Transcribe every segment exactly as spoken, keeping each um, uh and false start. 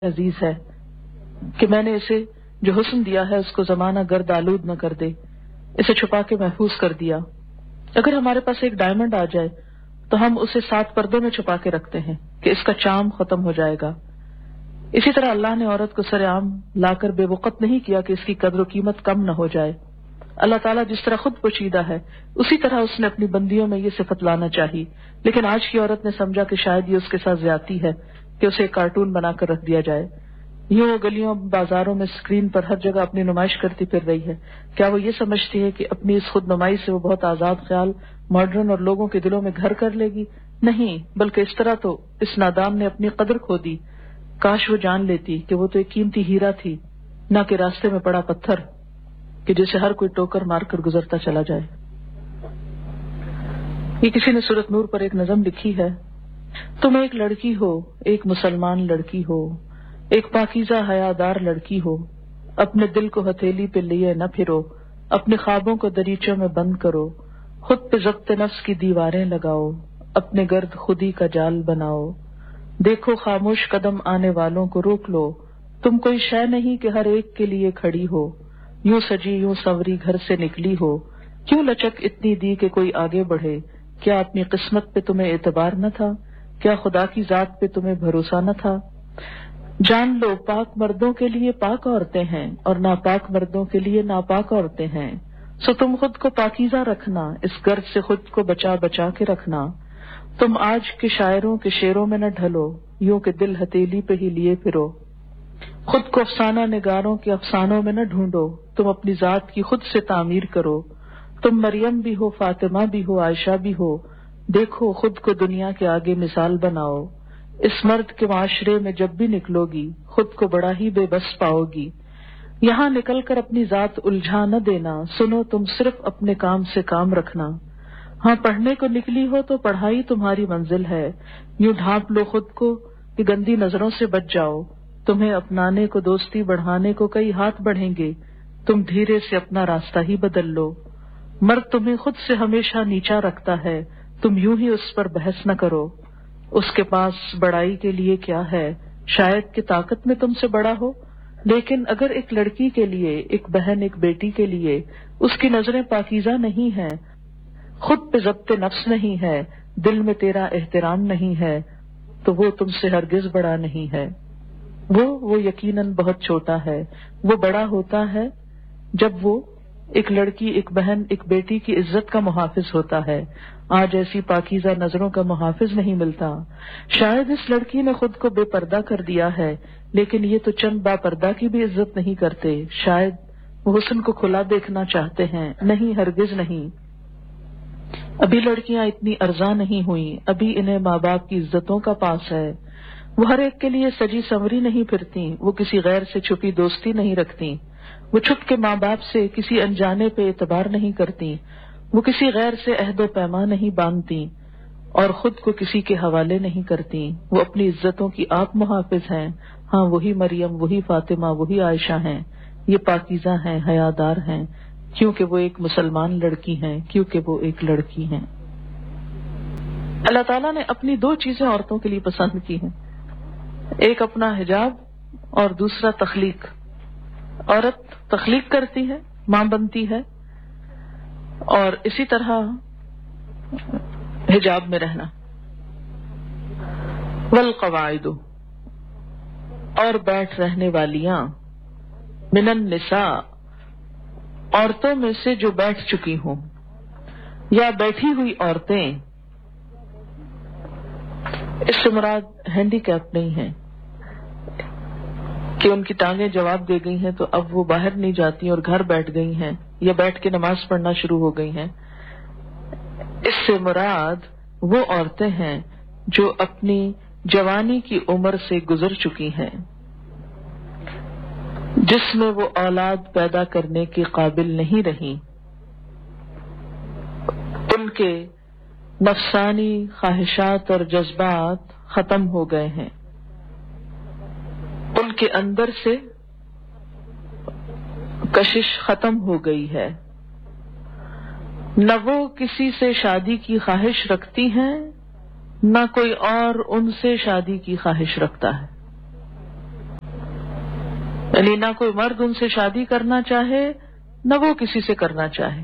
عزیز ہے کہ میں نے اسے جو حسن دیا ہے اس کو زمانہ گرد آلود نہ کر دے، اسے چھپا کے محفوظ کر دیا۔ اگر ہمارے پاس ایک ڈائمنڈ آ جائے تو ہم اسے سات پردوں میں چھپا کے رکھتے ہیں کہ اس کا چام ختم ہو جائے گا۔ اسی طرح اللہ نے عورت کو سر عام لا کر بے وقت نہیں کیا کہ اس کی قدر و قیمت کم نہ ہو جائے۔ اللہ تعالیٰ جس طرح خود پوشیدہ ہے اسی طرح اس نے اپنی بندیوں میں یہ صفت لانا چاہیے، لیکن آج کی عورت نے سمجھا کہ شاید یہ اس کے ساتھ زیادتی ہے کہ اسے ایک کارٹون بنا کر رکھ دیا جائے۔ یوں وہ گلیوں بازاروں میں اسکرین پر ہر جگہ اپنی نمائش کرتی پھر رہی ہے۔ کیا وہ یہ سمجھتی ہے کہ اپنی اس خود نمائی سے وہ بہت آزاد خیال ماڈرن اور لوگوں کے دلوں میں گھر کر لے گی؟ نہیں، بلکہ اس طرح تو اس نادان نے اپنی قدر کھو دی۔ کاش وہ جان لیتی کہ وہ تو ایک قیمتی ہیرا تھی، نہ کہ راستے میں پڑا پتھر کہ جسے ہر کوئی ٹوکر مار کر گزرتا چلا جائے۔ یہ کسی نے سورۃ نور پر ایک نظم لکھی ہے: تم ایک لڑکی ہو، ایک مسلمان لڑکی ہو، ایک پاکیزہ حیادار لڑکی ہو، اپنے دل کو ہتھیلی پہ لیے نہ پھرو، اپنے خوابوں کو دریچوں میں بند کرو، خود پہ ضبط نفس کی دیواریں لگاؤ، اپنے گرد خودی کا جال بناؤ، دیکھو خاموش قدم آنے والوں کو روک لو، تم کوئی شے نہیں کہ ہر ایک کے لیے کھڑی ہو، یوں سجی یوں سنوری گھر سے نکلی ہو، کیوں لچک اتنی دی کہ کوئی آگے بڑھے، کیا اپنی قسمت پہ تمہیں اعتبار نہ تھا، کیا خدا کی ذات پہ تمہیں بھروسہ نہ تھا؟ جان لو پاک مردوں کے لیے پاک عورتیں ہیں اور ناپاک مردوں کے لیے ناپاک عورتیں ہیں، سو تم خود کو پاکیزہ رکھنا، اس گرد سے خود کو بچا بچا کے رکھنا، تم آج کے شاعروں کے شعروں میں نہ ڈھلو، یوں کہ دل ہتھیلی پہ ہی لیے پھرو، خود کو افسانہ نگاروں کے افسانوں میں نہ ڈھونڈو، تم اپنی ذات کی خود سے تعمیر کرو، تم مریم بھی ہو، فاطمہ بھی ہو، عائشہ بھی ہو، دیکھو خود کو دنیا کے آگے مثال بناؤ، اس مرد کے معاشرے میں جب بھی نکلو گی خود کو بڑا ہی بے بس پاؤ گی، یہاں نکل کر اپنی ذات الجھا نہ دینا، سنو تم صرف اپنے کام سے کام رکھنا، ہاں پڑھنے کو نکلی ہو تو پڑھائی تمہاری منزل ہے، یوں ڈھانپ لو خود کو کہ گندی نظروں سے بچ جاؤ، تمہیں اپنانے کو دوستی بڑھانے کو کئی ہاتھ بڑھیں گے، تم دھیرے سے اپنا راستہ ہی بدل لو، مرد تمہیں خود سے ہمیشہ نیچا رکھتا ہے، تم یوں ہی اس پر بحث نہ کرو، اس کے پاس بڑائی کے لیے کیا ہے، شاید کہ طاقت میں تم سے بڑا ہو، لیکن اگر ایک لڑکی کے لیے، ایک بہن ایک بیٹی کے لیے اس کی نظریں پاکیزہ نہیں ہیں، خود پہ ضبط نفس نہیں ہے، دل میں تیرا احترام نہیں ہے، تو وہ تم سے ہرگز بڑا نہیں ہے، وہ وہ یقیناً بہت چھوٹا ہے، وہ بڑا ہوتا ہے جب وہ ایک لڑکی، ایک بہن، ایک بیٹی کی عزت کا محافظ ہوتا ہے، آج ایسی پاکیزہ نظروں کا محافظ نہیں ملتا، شاید اس لڑکی نے خود کو بے پردہ کر دیا ہے، لیکن یہ تو چند با پردہ کی بھی عزت نہیں کرتے، شاید وہ حسن کو کھلا دیکھنا چاہتے ہیں، نہیں ہرگز نہیں، ابھی لڑکیاں اتنی ارزاں نہیں ہوئیں، ابھی انہیں ماں باپ کی عزتوں کا پاس ہے، وہ ہر ایک کے لیے سجی سنوری نہیں پھرتی، وہ کسی غیر سے چھپی دوستی نہیں رکھتی، وہ چھپ کے ماں باپ سے کسی انجانے پہ اعتبار نہیں کرتی، وہ کسی غیر سے عہد و پیمان نہیں باندھتی اور خود کو کسی کے حوالے نہیں کرتی، وہ اپنی عزتوں کی آپ محافظ ہیں، ہاں وہی مریم، وہی فاطمہ، وہی عائشہ ہیں، یہ پاکیزہ ہیں، حیادار ہیں، کیونکہ وہ ایک مسلمان لڑکی ہیں، کیونکہ وہ ایک لڑکی ہیں۔ اللہ تعالیٰ نے اپنی دو چیزیں عورتوں کے لیے پسند کی ہیں، ایک اپنا حجاب اور دوسرا تخلیق۔ عورت تخلیق کرتی ہے، ماں بنتی ہے، اور اسی طرح حجاب میں رہنا۔ والقواعد، اور بیٹھ رہنے والیاں، من النساء، عورتوں میں سے جو بیٹھ چکی ہوں، یا بیٹھی ہوئی عورتیں، اس سے مراد ہینڈی کیپ نہیں ہے کہ ان کی ٹانگیں جواب دے گئی ہیں تو اب وہ باہر نہیں جاتی اور گھر بیٹھ گئی ہیں یا بیٹھ کے نماز پڑھنا شروع ہو گئی ہیں، اس سے مراد وہ عورتیں ہیں جو اپنی جوانی کی عمر سے گزر چکی ہیں، جس میں وہ اولاد پیدا کرنے کے قابل نہیں رہیں، ان کے نفسانی خواہشات اور جذبات ختم ہو گئے ہیں، ان کے اندر سے کشش ختم ہو گئی ہے، نہ وہ کسی سے شادی کی خواہش رکھتی ہیں، نہ کوئی اور ان سے شادی کی خواہش رکھتا ہے۔ یعنی نہ کوئی مرد ان سے شادی کرنا چاہے نہ وہ کسی سے کرنا چاہے.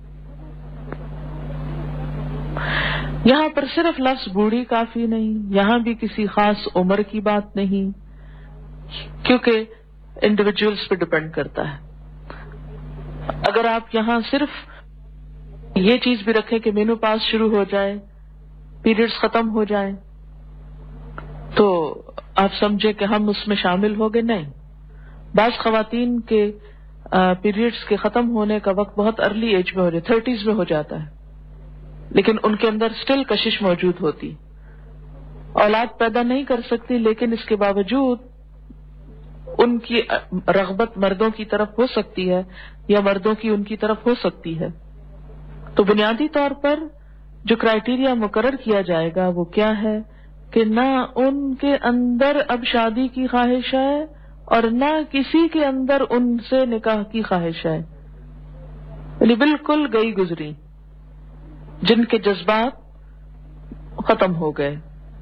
یہاں پر صرف لفظ بوڑھی کافی نہیں، یہاں بھی کسی خاص عمر کی بات نہیں، کیونکہ انڈیویجولز پہ ڈپینڈ کرتا ہے. اگر آپ یہاں صرف یہ چیز بھی رکھیں کہ مینو پاس شروع ہو جائے، پیریڈز ختم ہو جائیں، تو آپ سمجھے کہ ہم اس میں شامل ہو گئے. نہیں، بعض خواتین کے پیریڈز کے ختم ہونے کا وقت بہت ارلی ایج میں ہو جاتا ہے، تھرٹیز میں ہو جاتا ہے، لیکن ان کے اندر سٹل کشش موجود ہوتی، اولاد پیدا نہیں کر سکتی، لیکن اس کے باوجود ان کی رغبت مردوں کی طرف ہو سکتی ہے یا مردوں کی ان کی طرف ہو سکتی ہے. تو بنیادی طور پر جو کرائیٹیریا مقرر کیا جائے گا وہ کیا ہے کہ نہ ان کے اندر اب شادی کی خواہش ہے اور نہ کسی کے اندر ان سے نکاح کی خواہش ہے، یعنی بالکل گئی گزری، جن کے جذبات ختم ہو گئے.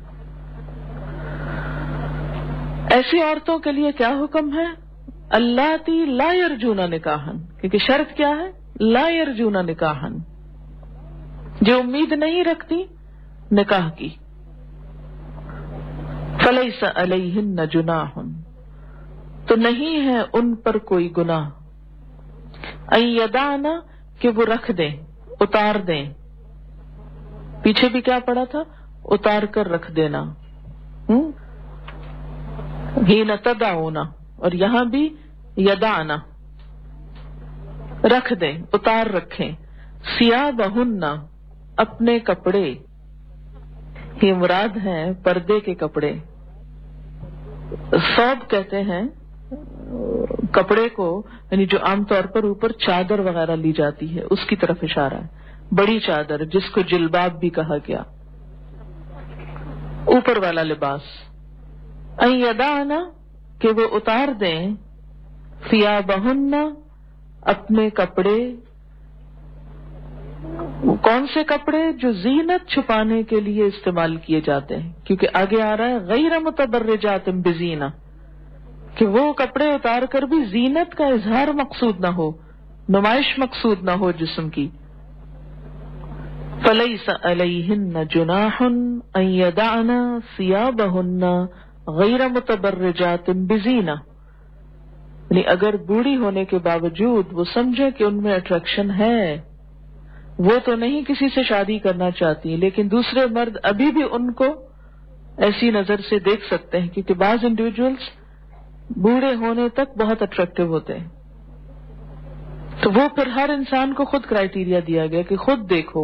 ایسی عورتوں کے لیے کیا حکم ہے؟ اللاتی لا یرجون نکاحا، کیونکہ شرط کیا ہے؟ لا یرجون نکاحا، جو امید نہیں رکھتی نکاح کی. فلیس علیہن جناح، تو نہیں ہے ان پر کوئی گناہ. ان یدعن، کہ وہ رکھ دیں، اتار دیں. پیچھے بھی کیا پڑا تھا؟ اتار کر رکھ دینا. حین تدعون، اور یہاں بھی یدعن، رکھ دیں، اتار رکھیں. ثیابہن، اپنے کپڑے. یہ مراد ہیں پردے کے کپڑے. ثوب کہتے ہیں کپڑے کو، یعنی جو عام طور پر اوپر چادر وغیرہ لی جاتی ہے اس کی طرف اشارہ ہے. بڑی چادر جس کو جلباب بھی کہا گیا، اوپر والا لباس. ان یدعن، کہ وہ اتار دیں، ثیابہن، اپنے کپڑے. کون سے کپڑے؟ جو زینت چھپانے کے لیے استعمال کیے جاتے ہیں، کیونکہ آگے آ رہا ہے غیر متبرجات بزینہ، کہ وہ کپڑے اتار کر بھی زینت کا اظہار مقصود نہ ہو، نمائش مقصود نہ ہو جسم کی. فلیس علیہن جناح ان یدعن ثیابہن غیر متبرجات بزینہ، یعنی اگر بوڑھی ہونے کے باوجود وہ سمجھے کہ ان میں اٹریکشن ہے، وہ تو نہیں کسی سے شادی کرنا چاہتی، لیکن دوسرے مرد ابھی بھی ان کو ایسی نظر سے دیکھ سکتے ہیں، کیونکہ بعض انڈیویجولز بوڑھے ہونے تک بہت اٹریکٹیو ہوتے ہیں. تو وہ پھر ہر انسان کو خود کرائیٹیریا دیا گیا کہ خود دیکھو.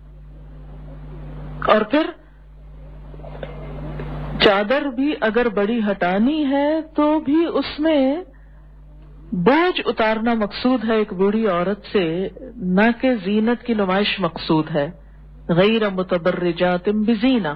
اور پھر چادر بھی اگر بڑی ہٹانی ہے تو بھی اس میں بوجھ اتارنا مقصود ہے ایک بوڑھی عورت سے، نہ کہ زینت کی نمائش مقصود ہے. غیر متبرجات بزینہ.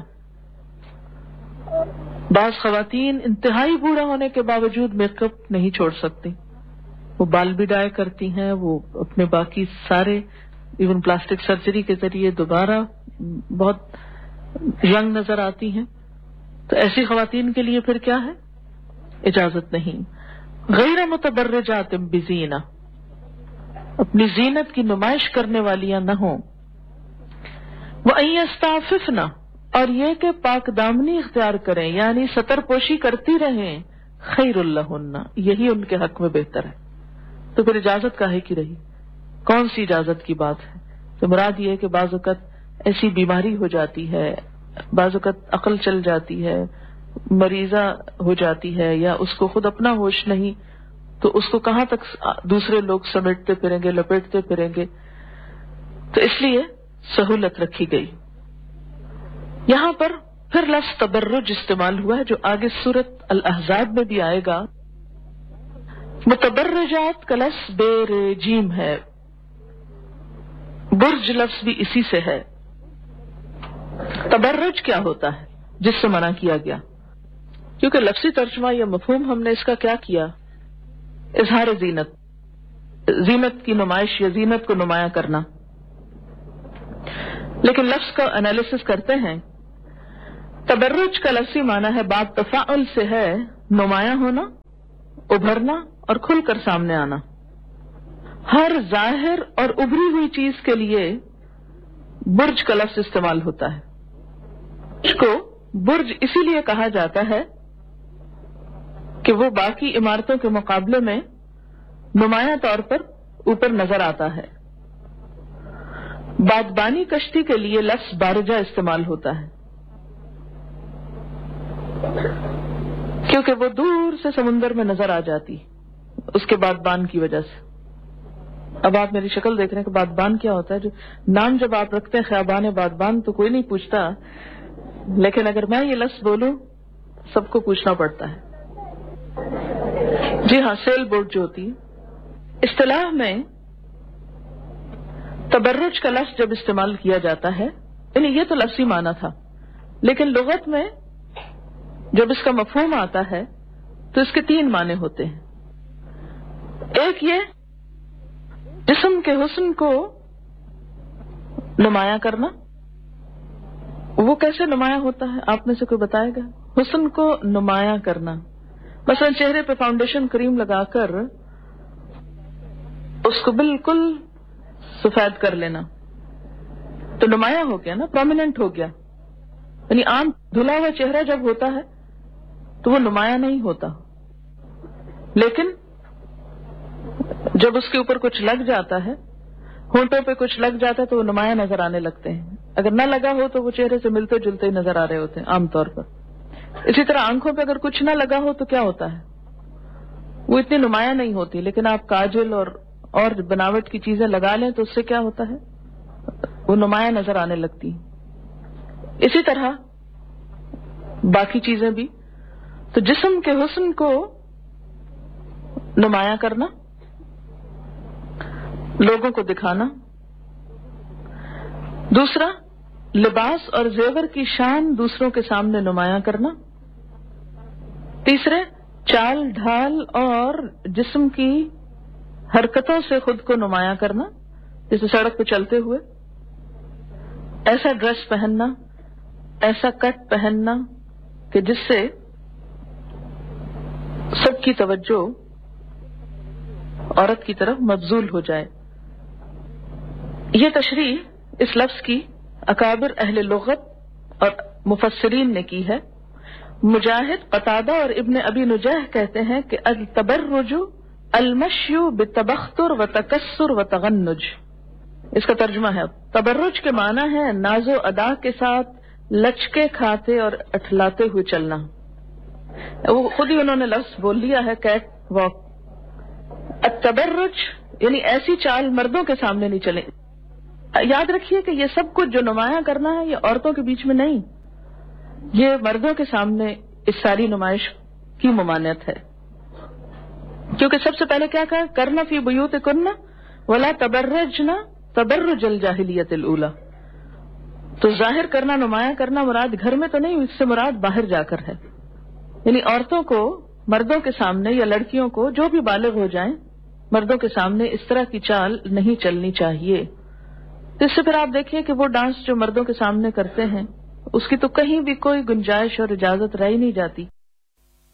بعض خواتین انتہائی بوڑھا ہونے کے باوجود میک اپ نہیں چھوڑ سکتی، وہ بال بھی ڈائی کرتی ہیں، وہ اپنے باقی سارے ایون پلاسٹک سرجری کے ذریعے دوبارہ بہت ینگ نظر آتی ہیں. تو ایسی خواتین کے لیے پھر کیا ہے؟ اجازت نہیں. غیر متبرجات بزینہ، اپنی زینت کی نمائش کرنے والیاں نہ ہوں. وَأَن يَسْتَعْفِفْنَ، اور یہ کہ پاک دامنی اختیار کریں، یعنی ستر پوشی کرتی رہیں. خیر لہن، یہی ان کے حق میں بہتر ہے. تو پھر اجازت کاہے کی رہی؟ کون سی اجازت کی بات ہے؟ تو مراد یہ ہے کہ بعض اوقات ایسی بیماری ہو جاتی ہے، بعض اوقات عقل چل جاتی ہے، مریضہ ہو جاتی ہے، یا اس کو خود اپنا ہوش نہیں، تو اس کو کہاں تک دوسرے لوگ سمیٹتے پھریں گے، لپیٹتے پھریں گے. تو اس لیے سہولت رکھی گئی. یہاں پر پھر لفظ تبرج استعمال ہوا ہے جو آگے سورۃ الاحزاب میں بھی آئے گا. متبرجات کا لفظ بے جیم ہے، برج لفظ بھی اسی سے ہے. تبرج کیا ہوتا ہے جس سے منع کیا گیا؟ کیونکہ لفظی ترجمہ یا مفہوم ہم نے اس کا کیا کیا؟ اظہار زینت، زینت کی نمائش یا زینت کو نمایاں کرنا. لیکن لفظ کا انالیسس کرتے ہیں. تبرج کا لفظی معنی ہے باب تفاعل سے ہے نمایاں ہونا، ابھرنا، اور کھل کر سامنے آنا. ہر ظاہر اور ابھری ہوئی چیز کے لیے برج کا لفظ استعمال ہوتا ہے. اس کو برج اسی لیے کہا جاتا ہے کہ وہ باقی عمارتوں کے مقابلے میں نمایاں طور پر اوپر نظر آتا ہے. بادبانی کشتی کے لیے لفظ بارجہ استعمال ہوتا ہے کیونکہ وہ دور سے سمندر میں نظر آ جاتی اس کے بادبان کی وجہ سے. اب آپ میری شکل دیکھ رہے ہیں کہ بادبان کیا ہوتا ہے. جو نام جب آپ رکھتے ہیں خیابان بادبان تو کوئی نہیں پوچھتا، لیکن اگر میں یہ لفظ بولوں سب کو پوچھنا پڑتا ہے. جی ہاں، سیل بوٹ جو ہوتی ہے. اصطلاح میں تبرج کا لفظ جب استعمال کیا جاتا ہے، یعنی یہ تو لفظی معنی تھا، لیکن لغت میں جب اس کا مفہوم آتا ہے تو اس کے تین معنی ہوتے ہیں. ایک یہ جسم کے حسن کو نمایاں کرنا. وہ کیسے نمایاں ہوتا ہے آپ میں سے کوئی بتائے گا؟ حسن کو نمایاں کرنا، مثلا چہرے پہ فاؤنڈیشن کریم لگا کر اس کو بالکل سفید کر لینا تو نمایاں ہو گیا نا، پرومیننٹ ہو گیا. یعنی عام دھلا ہوا چہرہ جب ہوتا ہے تو وہ نمایاں نہیں ہوتا، لیکن جب اس کے اوپر کچھ لگ جاتا ہے، ہونٹوں پہ کچھ لگ جاتا ہے تو وہ نمایاں نظر آنے لگتے ہیں. اگر نہ لگا ہو تو وہ چہرے سے ملتے جلتے ہی نظر آ رہے ہوتے ہیں عام طور پر. اسی طرح آنکھوں پہ اگر کچھ نہ لگا ہو تو کیا ہوتا ہے؟ وہ اتنی نمایاں نہیں ہوتی، لیکن آپ کاجل اور اور بناوٹ کی چیزیں لگا لیں تو اس سے کیا ہوتا ہے؟ وہ نمایاں نظر آنے لگتی. اسی طرح باقی چیزیں بھی. تو جسم کے حسن کو نمایاں کرنا، لوگوں کو دکھانا. دوسرا، لباس اور زیور کی شان دوسروں کے سامنے نمایاں کرنا. تیسرے، چال ڈھال اور جسم کی حرکتوں سے خود کو نمایاں کرنا، جیسے سڑک پہ چلتے ہوئے ایسا ڈریس پہننا، ایسا کٹ پہننا کہ جس سے سب کی توجہ عورت کی طرف مبذول ہو جائے. یہ تشریح اس لفظ کی اکابر اہل لغت اور مفسرین نے کی ہے. مجاہد، قتادہ اور ابن ابی نجیح کہتے ہیں کہ التبرج المشی بتبختر و تکسر و تغنج. اس کا ترجمہ ہے، تبرج کے معنی ہے ناز و ادا کے ساتھ لچکے کھاتے اور اٹھلاتے ہوئے چلنا. وہ خود ہی انہوں نے لفظ بول لیا ہے، کیٹ واک. التبرج یعنی ایسی چال مردوں کے سامنے نہیں چلے. یاد رکھیے کہ یہ سب کچھ جو نمایاں کرنا ہے یہ عورتوں کے بیچ میں نہیں، یہ مردوں کے سامنے اس ساری نمائش کی ممانعت ہے. کیونکہ سب سے پہلے کیا کہا؟ کرنا فی بیوتکن ولا تبرجنا تبرج الجاہلیت الاولی. تو ظاہر کرنا، نمایاں کرنا مراد گھر میں تو نہیں، اس سے مراد باہر جا کر ہے. یعنی عورتوں کو مردوں کے سامنے یا لڑکیوں کو جو بھی بالغ ہو جائیں مردوں کے سامنے اس طرح کی چال نہیں چلنی چاہیے. تو اس سے پھر آپ دیکھیے کہ وہ ڈانس جو مردوں کے سامنے کرتے ہیں اس کی تو کہیں بھی کوئی گنجائش اور اجازت رہ ہی نہیں جاتی.